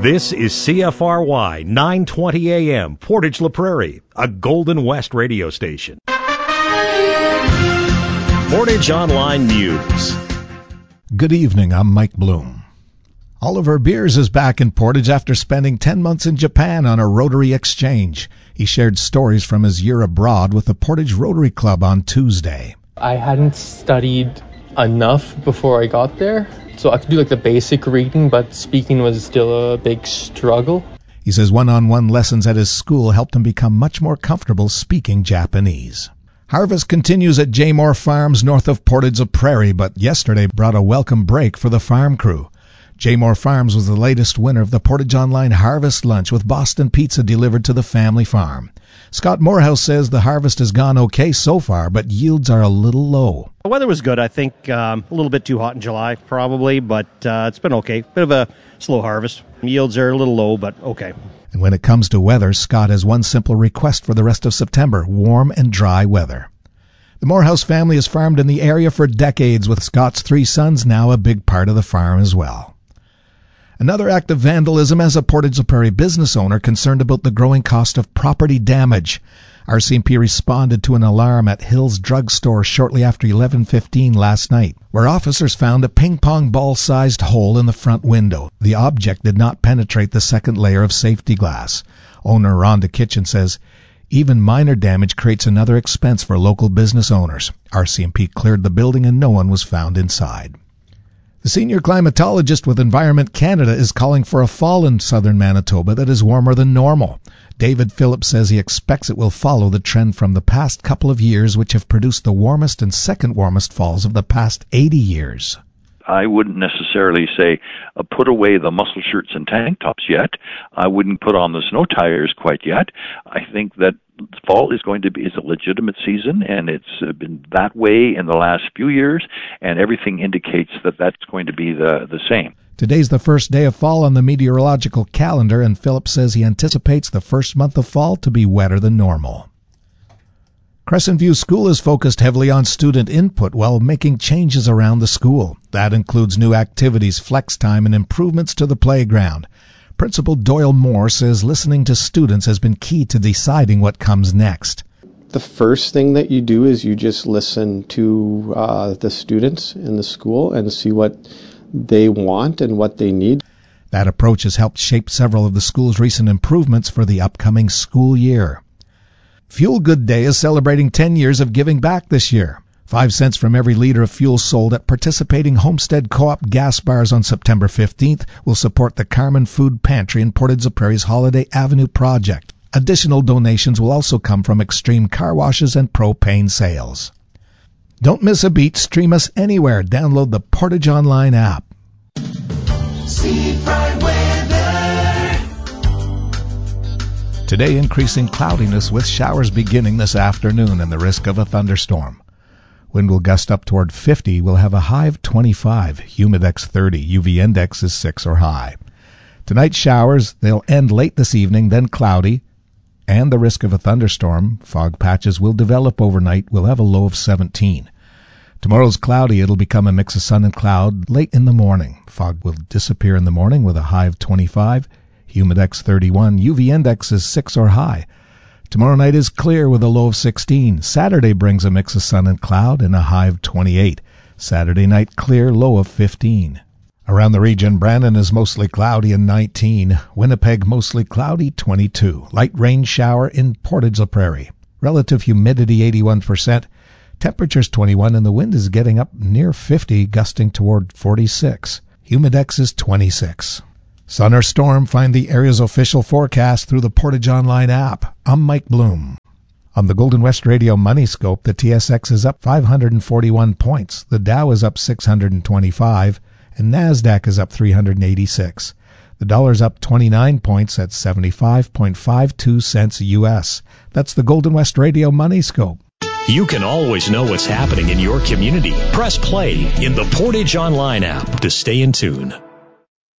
This is CFRY 920 AM, Portage La Prairie, a Golden West radio station. Portage Online News. Good evening, I'm Mike Bloom. Oliver Beers is back in Portage after spending 10 months in Japan on a Rotary exchange. He shared stories from his year abroad with the Portage Rotary Club on Tuesday. I hadn't studied enough before I got there, so I could do the basic reading, but speaking was still a big struggle. He says one-on-one lessons at his school helped him become much more comfortable speaking Japanese. Harvest continues at Jaymore Farms north of Portage La Prairie, but yesterday brought a welcome break for the farm crew. Jaymore Farms was the latest winner of the Portage Online Harvest Lunch with Boston Pizza delivered to the family farm. Scott Morehouse says the harvest has gone okay so far, but yields are a little low. The weather was good, I think. A little bit too hot in July, probably, but it's been okay. Bit of a slow harvest. Yields are a little low, but okay. And when it comes to weather, Scott has one simple request for the rest of September: warm and dry weather. The Morehouse family has farmed in the area for decades, with Scott's 3 sons now a big part of the farm as well. Another act of vandalism as a Portage La Prairie business owner concerned about the growing cost of property damage. RCMP responded to an alarm at Hills Drug Store shortly after 11:15 last night, where officers found a ping-pong ball-sized hole in the front window. The object did not penetrate the second layer of safety glass. Owner Rhonda Kitchen says, even minor damage creates another expense for local business owners. RCMP cleared the building and no one was found inside. The senior climatologist with Environment Canada is calling for a fall in southern Manitoba that is warmer than normal. David Phillips says he expects it will follow the trend from the past couple of years, which have produced the warmest and second warmest falls of the past 80 years. I wouldn't necessarily say put away the muscle shirts and tank tops yet. I wouldn't put on the snow tires quite yet. I think that fall is a legitimate season, and it's been that way in the last few years, and everything indicates that that's going to be the same. Today's the first day of fall on the meteorological calendar, and Phillips says he anticipates the first month of fall to be wetter than normal. Crescent View School is focused heavily on student input while making changes around the school. That includes new activities, flex time, and improvements to the playground. Principal Doyle Moore says listening to students has been key to deciding what comes next. The first thing that you do is you just listen to the students in the school and see what they want and what they need. That approach has helped shape several of the school's recent improvements for the upcoming school year. Fuel Good Day is celebrating 10 years of giving back this year. 5 cents from every liter of fuel sold at participating Homestead Co-op gas bars on September 15th will support the Carmen Food Pantry in Portage La Prairie's Holiday Avenue project. Additional donations will also come from Extreme Car Washes and propane sales. Don't miss a beat. Stream us anywhere. Download the Portage Online app. Seafront weather. Today, increasing cloudiness with showers beginning this afternoon and the risk of a thunderstorm. Wind will gust up toward 50. We'll have a high of 25. Humidex 30. UV index is 6 or high. Tonight, showers. They'll end late this evening, then cloudy. And the risk of a thunderstorm. Fog patches will develop overnight. We'll have a low of 17. Tomorrow's cloudy. It'll become a mix of sun and cloud late in the morning. Fog will disappear in the morning with a high of 25. Humidex 31. UV index is 6 or high. Tomorrow night is clear with a low of 16. Saturday brings a mix of sun and cloud and a high of 28. Saturday night clear, low of 15. Around the region, Brandon is mostly cloudy and 19. Winnipeg mostly cloudy, 22. Light rain shower in Portage La Prairie. Relative humidity 81%. Temperatures 21 and the wind is getting up near 50, gusting toward 46. Humidex is 26. Sun or storm, find the area's official forecast through the Portage Online app. I'm Mike Bloom. On the Golden West Radio Money Scope, the TSX is up 541 points. The Dow is up 625, and NASDAQ is up 386. The dollar's up 29 points at 75.52 cents U.S. That's the Golden West Radio Money Scope. You can always know what's happening in your community. Press play in the Portage Online app to stay in tune.